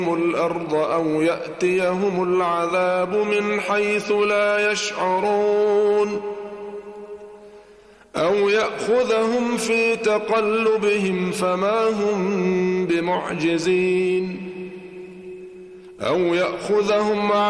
الأرض أو يأتيهم العذاب من حيث لا يشعرون أو يأخذهم في تقلبهم فما هم بمعجزين أو يأخذهم